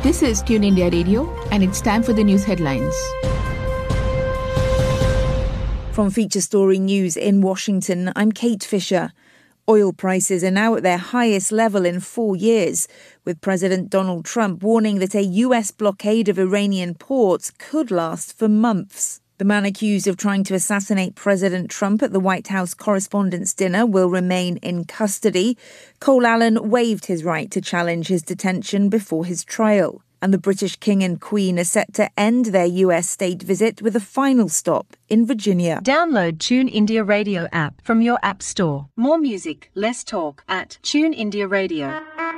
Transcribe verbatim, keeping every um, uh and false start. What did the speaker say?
This is Tune India Radio, and it's time for the news headlines. From Feature Story News in Washington, I'm Kate Fisher. Oil prices are now at their highest level in four years, with President Donald Trump warning that a U S blockade of Iranian ports could last for months. The man accused of trying to assassinate President Trump at the White House Correspondents' Dinner will remain in custody. Cole Allen waived his right to challenge his detention before his trial. And the British King and Queen are set to end their U S state visit with a final stop in Virginia. Download Tune India Radio app from your app store. More music, less talk at Tune India Radio.